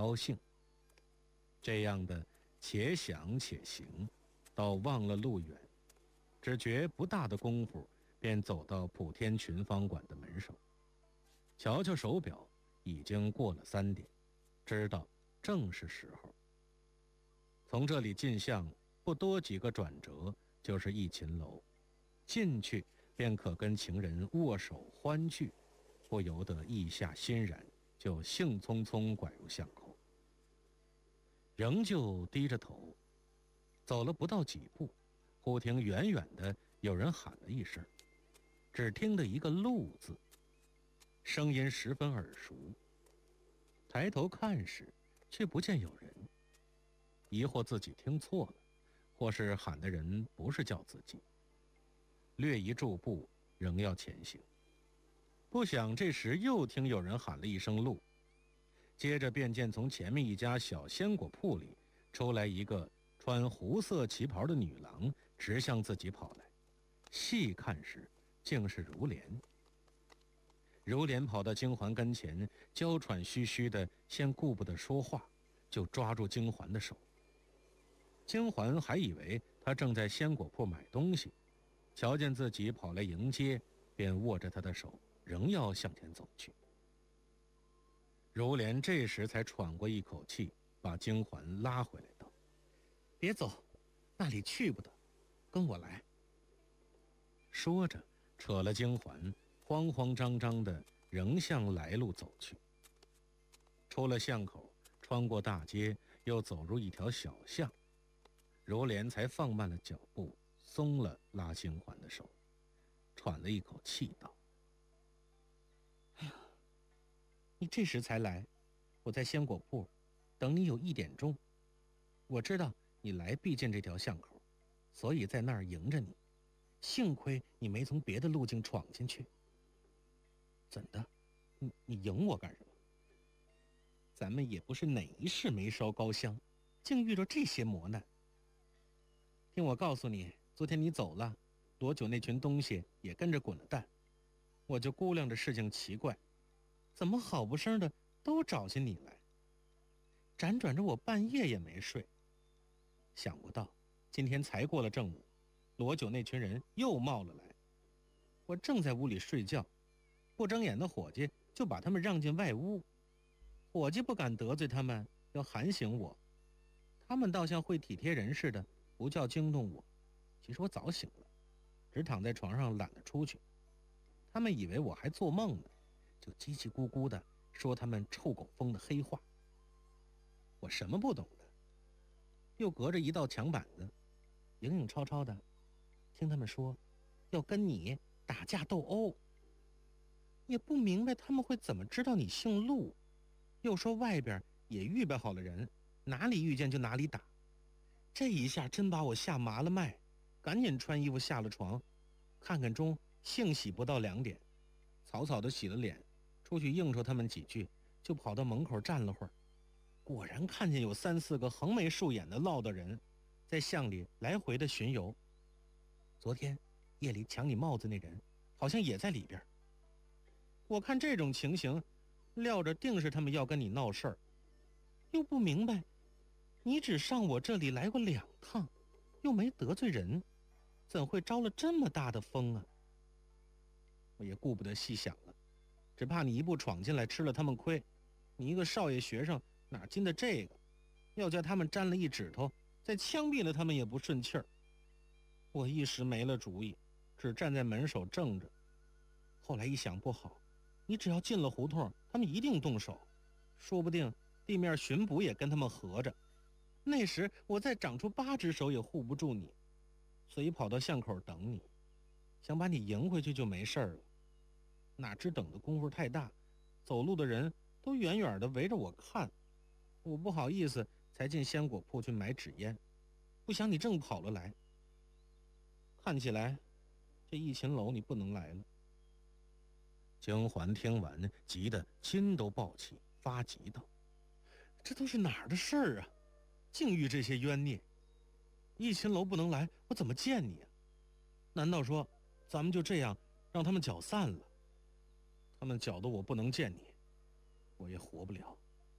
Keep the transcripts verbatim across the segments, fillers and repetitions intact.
高兴。这样的且想且行，倒忘了路远，只觉不大的功夫便走到普天群芳馆的门首。瞧瞧手表，已经过了三点，知道正是时候。从这里进巷不多几个转折就是逸琴楼，进去便可跟情人握手欢聚，不由得意下欣然，就兴匆匆拐入巷口。仍旧低着头，走了不到几步，忽听远远的有人喊了一声，只听得一个路字，声音十分耳熟。抬头看时，却不见有人，疑惑自己听错了，或是喊的人不是叫自己。略一驻步，仍要前行。不想这时又听有人喊了一声路，接着便见从前面一家小鲜果铺里出来一个穿湖色旗袍的女郎，直向自己跑来。细看时，竟是如莲。如莲跑到金环跟前，娇喘吁吁的，先顾不得说话，就抓住金环的手。金环还以为他正在鲜果铺买东西，瞧见自己跑来迎接，便握着他的手，仍要向前走去。如莲这时才喘过一口气，把金环拉回来道：“ 别走，那里去不得，跟我来。” 说着扯了金环，慌慌张张的仍向来路走去。出了巷口，穿过大街，又走入一条小巷，如莲才放慢了脚步，松了拉金环的手，喘了一口气道：“ 哎呀，你这时才来，我在鲜果铺等你有一点钟。我知道你来必进这条巷口，所以在那儿迎着你。幸亏你没从别的路径闯进去。怎的？你你迎我干什么？咱们也不是哪一世没烧高香，竟遇着这些磨难。听我告诉你，昨天你走了，罗九那群东西也跟着滚了蛋。我就估量着事情奇怪，怎么好不生的都找起你来。辗转着我半夜也没睡，想不到今天才过了正午，罗九那群人又冒了来。我正在屋里睡觉，不睁眼的伙计就把他们让进外屋。伙计不敢得罪他们，要喊醒我。他们倒像会体贴人似的，不叫惊动我。其实我早醒了，只躺在床上懒得出去。他们以为我还做梦呢，就叽叽咕咕的说他们臭狗疯的黑话。我什么不懂的，又隔着一道墙板子，影影绰绰的听他们说要跟你打架斗殴。也不明白他们会怎么知道你姓陆，又说外边也预备好了人，哪里遇见就哪里打。这一下真把我吓麻了脉，赶紧穿衣服下了床，看看钟，幸洗不到两点，草草的洗了脸，出去应酬他们几句，就跑到门口站了会儿。果然看见有三四个横眉竖眼的落道人在巷里来回的巡游。昨天夜里抢你帽子那人好像也在里边。我看这种情形，料着定是他们要跟你闹事儿，又不明白你只上我这里来过两趟，又没得罪人，怎会招了这么大的风啊？我也顾不得细想了，只怕你一步闯进来吃了他们亏。你一个少爷学生哪经得这个？要叫他们沾了一指头，再枪毙了他们也不顺气儿。我一时没了主意，只站在门首怔着。后来一想不好，你只要进了胡同，他们一定动手，说不定地面巡捕也跟他们合着。那时我再长出八只手也护不住你，所以跑到巷口等你，想把你迎回去就没事了。哪知等的功夫太大，走路的人都远远的围着我看，我不好意思才进鲜果铺去买纸烟，不想你正跑了来。看起来这逸琴楼你不能来了。 金环听完，急得心都抱起，发急道：“ 这都是哪儿的事儿啊？竟遇这些冤孽！逸琴楼不能来，我怎么见你啊？难道说咱们就这样让他们搅散了？他们搅得我不能见你，我也活不了。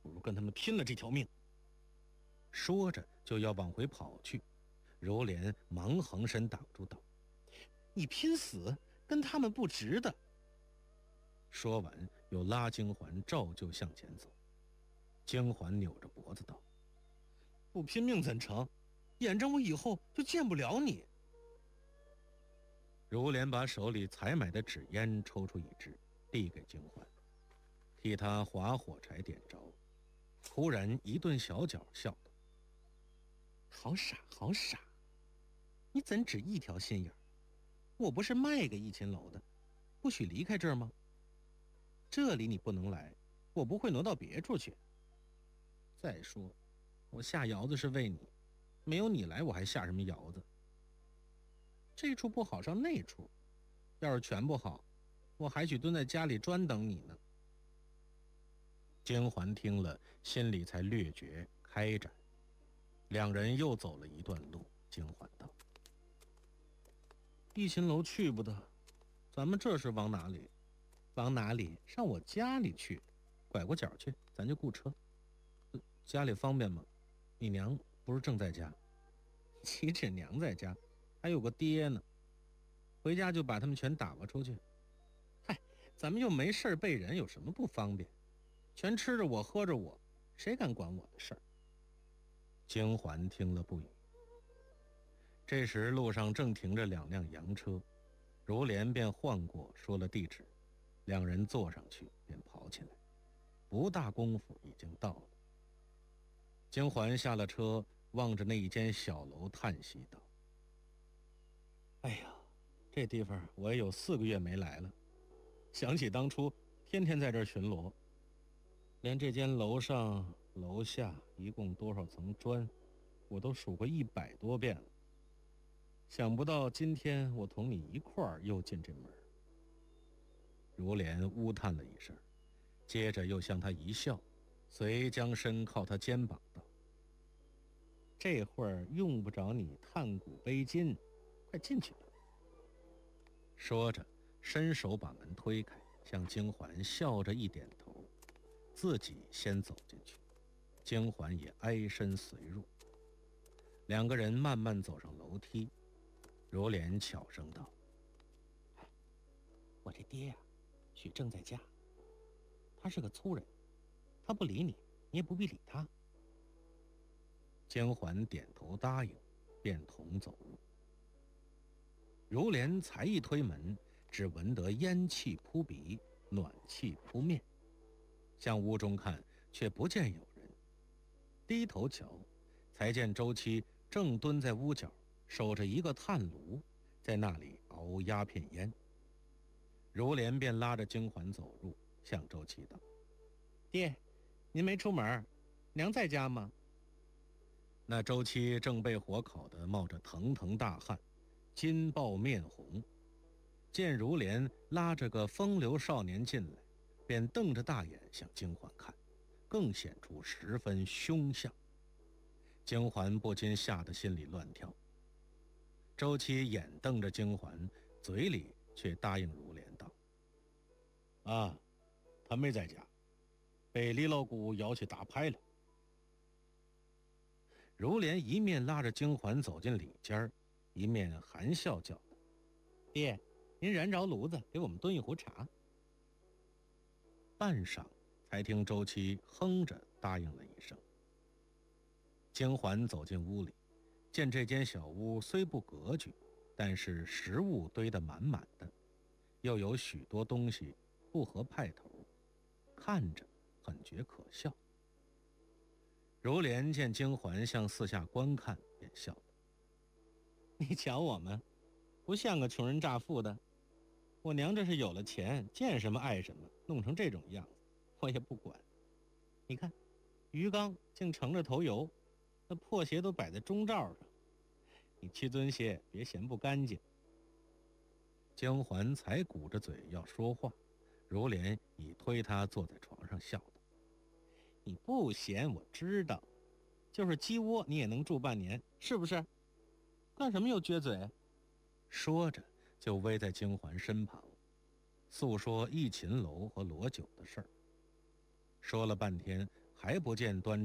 不如跟他们拼了这条命。说着就要往回跑去，柔莲忙横身挡住道：“你拼死跟他们不值的。”说完又拉京环照旧向前走。京环扭着脖子道：“不拼命怎成？眼睁我以后就见不了你。”如莲把手里采买的纸烟抽出一支，递给京环，替他划火柴点着，忽然一顿小脚笑道：“好傻好傻，你怎只一条心眼？我不是卖给一秦楼的，不许离开这儿吗？这里你不能来，我不会挪到别处去。再说我下窑子是为你，没有你来我还下什么窑子？这处不好上那处，要是全不好，我还许蹲在家里专等你呢。”京环听了，心里才略觉开展。两人又走了一段路，京环道：“一秦楼去不得，咱们这是往哪里？往哪里？上我家里去，拐过角去，咱就雇车。呃、家里方便吗？你娘不是正在家？岂止娘在家，还有个爹呢。回家就把他们全打发出去。嗨，咱们又没事被人，有什么不方便？全吃着我喝着我，谁敢管我的事儿？”京环听了不语。这时路上正停着两辆洋车，如莲便晃过说了地址，两人坐上去便跑起来，不大功夫已经到了。京环下了车，望着那一间小楼叹息道：“哎呀，这地方我也有四个月没来了，想起当初天天在这儿巡逻，连这间楼上楼下一共多少层砖我都数过一百多遍了。想不到今天我同你一块儿又进这门。”如莲呜叹了一声，接着又向他一笑，遂将身靠他肩膀道：“这会儿用不着你探古悲今，快进去吧。”说着伸手把门推开，向京环笑着一点头，自己先走进去，京环也挨身随入。两个人慢慢走上楼梯，如莲悄声道：“我这爹呀、啊，许正在家，他是个粗人，他不理你，你也不必理他。”京环点头答应，便同走入。如莲才一推门，只闻得烟气扑鼻，暖气扑面，向屋中看，却不见有人。低头瞧，才见周七正蹲在屋角，守着一个炭炉，在那里熬鸦片烟。如莲便拉着京环走入，向周七道：“爹，您没出门，娘在家吗？”那周七正被火烤得冒着腾腾大汗，筋爆面红，见如莲拉着个风流少年进来，便瞪着大眼向京环看，更显出十分凶相。京环不禁吓得心里乱跳。周七眼瞪着京环，嘴里却答应如莲道：“啊，他没在家，被李老姑摇去打牌了。”如莲一面拉着京环走进里间，一面含笑叫道：“爹，您燃着炉子，给我们炖一壶茶。”半晌，才听周七哼着答应了一声。京环走进屋里，见这间小屋虽不格局，但是食物堆得满满的，又有许多东西不合派头，看着很觉可笑。如莲见京环向四下观看，便笑道：“你瞧我们，不像个穷人乍富的。我娘这是有了钱，见什么爱什么，弄成这种样子，我也不管。你看，鱼缸竟盛着头油，那破鞋都摆在中罩上，你屈尊些，别嫌不干净。”京环才鼓着嘴要说话，如莲已推他坐在床上，笑道：“你不嫌我知道，就是鸡窝你也能住半年，是不是？干什么又撅嘴？”说着就偎在京环身旁，诉说一秦楼和罗九的事儿。说了半天， 还不见端